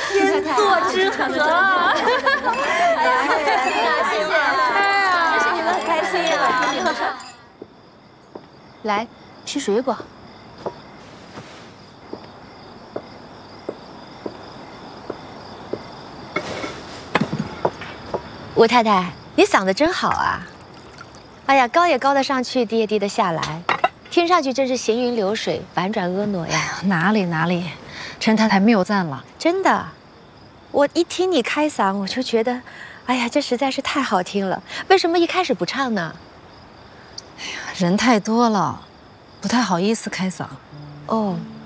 天作之合。 哎呀，开心啊，谢谢啊，谢谢你们很开心啊。 来，吃水果。吴太太，你嗓子真好啊！哎呀，高也高得上去，低也低得下来，听上去真是行云流水，婉转婀娜呀。 哪里，陈太太谬赞了。 真的，我一听你开嗓，我就觉得，哎呀，这实在是太好听了。为什么一开始不唱呢？ 人太多了，不太好意思开嗓。 哦，